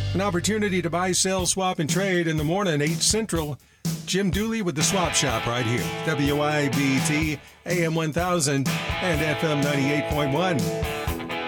An opportunity to buy, sell, swap, and trade in the morning, 8 Central. Jim Dooley with the Swap Shop right here. WIBT, AM 1000 and FM 98.1.